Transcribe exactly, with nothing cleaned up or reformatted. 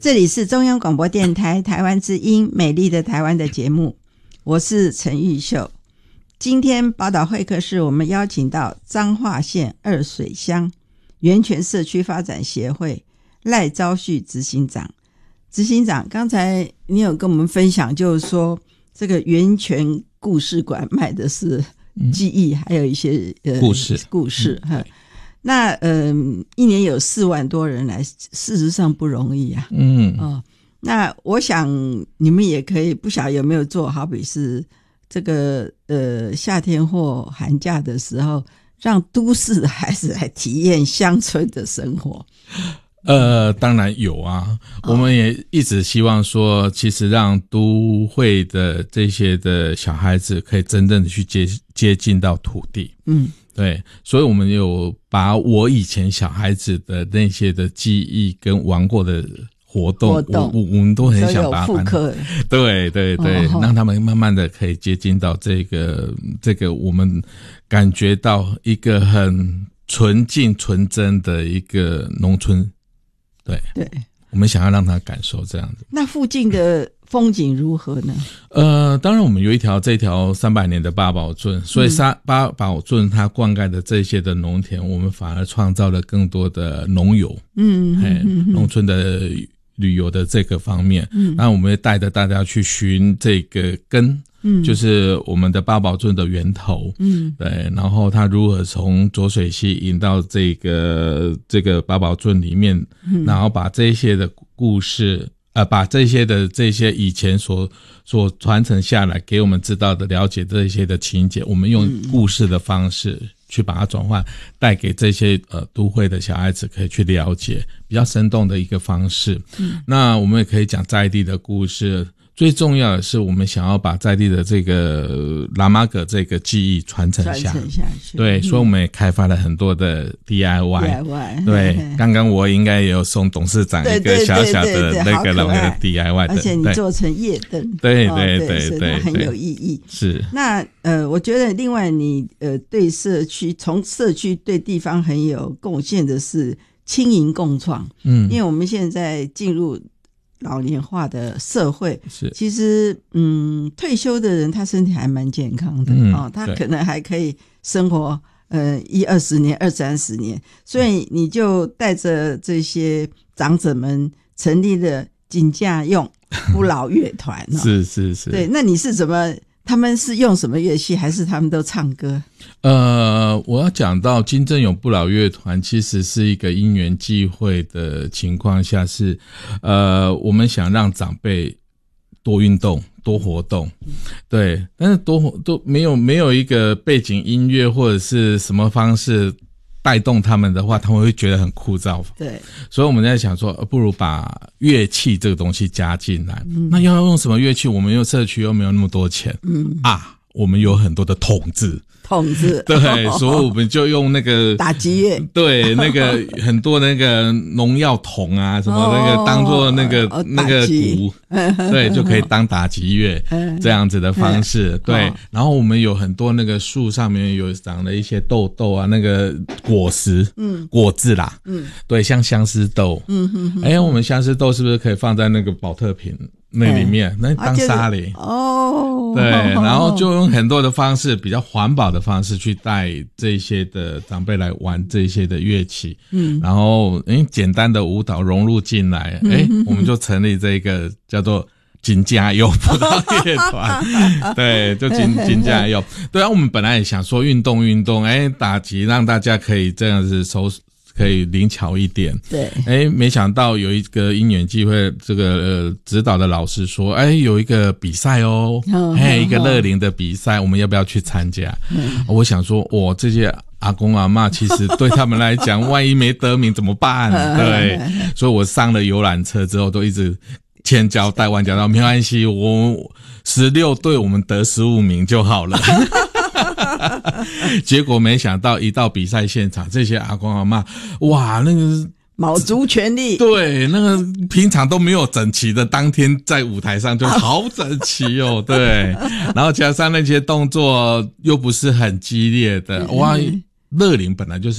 这里是中央广播电台台湾之音美丽的台湾的节目，我是陈玉秀。今天宝岛会客室我们邀请到彰化县二水乡源泉社区发展协会赖昭旭执行长。执行长，刚才你有跟我们分享，就是说这个源泉故事馆卖的是记忆、嗯、还有一些、呃、 故事故事、 嗯、 那呃，一年有四万多人来，事实上不容易啊。 嗯哦，那我想你们也可以，不晓得有没有做，好比是这个呃夏天或寒假的时候，让都市的孩子来体验乡村的生活。 呃，当然有啊、哦，我们也一直希望说，其实让都会的这些的小孩子可以真正的去接接近到土地。嗯。对，所以我们有把我以前小孩子的那些的记忆跟玩过的活动， 活动我我们都很想把它复刻。 对对对、哦，让他们慢慢的可以接近到这个这个我们感觉到一个很纯净纯真的一个农村。对对，我们想要让他感受这样子。 那附近的风景如何呢？ 呃，当然我们有一条这条三百年的八宝圳，所以三八宝圳它灌溉的这些的农田，我们反而创造了更多的农游，嗯嗯，农村的旅游的这个方面，嗯，那我们会带着大家去寻这个根。嗯，就是我们的八宝圳的源头，嗯，对，然后它如何从浊水溪引到这个这个八宝圳里面、嗯，然后把这些的故事，呃，把这些的这些以前所所传承下来给我们知道的了解这些的情节，我们用故事的方式去把它转换，带给这些呃都会的小孩子可以去了解，比较生动的一个方式。嗯，那我们也可以讲在地的故事。最重要的是，我们想要把在地的这个拉玛戈这个技艺传承下， 传承下去。 对，嗯、所以我们也开发了很多的 D I Y。D I Y 对，刚刚我应该也有送董事长一个小小的那个那个 D I Y 的， 而且你做成夜灯， 对对对 对, 对， 很有意义。 是。 那呃，我觉得另外你呃对社区，从社区对地方很有贡献的是青银共创。嗯，因为我们现在进入老年化的社会，是其实嗯，退休的人他身体还蛮健康的、嗯哦、他可能还可以生活呃一二十年、二三十年，所以你就带着这些长者们成立了金家用不老乐团、哦、 是是是， 对，那你是怎么？他们是用什么乐器，还是他们都唱歌？ 呃，我要讲到金正勇不老乐团，其实是一个因缘际会的情况下是，是呃，我们想让长辈多运动、多活动，对，但是多都没有没有一个背景音乐或者是什么方式带动他们的话，他们会觉得很枯燥。 对， 所以我们在想说，不如把乐器这个东西加进来。嗯、那要用什么乐器？我们又社区又没有那么多钱。嗯啊，我们有很多的筒子。 筒子， 对，所以我们就用那个打击乐， 对，那个很多那个农药筒啊，什么那个当做那个、哦、那个鼓，对，就可以当打击乐这样子的方式，对。然后我们有很多那个树上面有长了一些豆豆啊，那个果实，嗯，果子啦，嗯，对，像相思豆，嗯哼哼，哎，我们相思豆是不是可以放在那个保特瓶那里面，那当沙梨、啊、哦，对，然后就用很多的方式，比较环保的方式去带这些的长辈来玩这些的乐器，嗯，然后诶简单的舞蹈融入进来，诶、嗯、我们就成立这个叫做金家佑不老乐团，对，就金金家佑，对啊，我们本来也想说运动运动，诶打击让大家可以这样子收。可以灵巧一点，对，哎，没想到有一个因缘机会，这个呃指导的老师说，哎，有一个比赛哦，哎，一个乐龄的比赛，我们要不要去参加？嗯、我想说，哇，这些阿公阿嬷其实对他们来讲，万一没得名怎么办？对，所以我上了游览车之后，都一直千交代万交代，没关系，我十六队我们得十五名就好了。结果没想到一到比赛现场，这些阿公阿嬷，哇，那个卯足全力， 对，那个平常都没有整齐的，当天在舞台上就好整齐哦，对，然后加上那些动作又不是很激烈的，哇，乐龄本来就是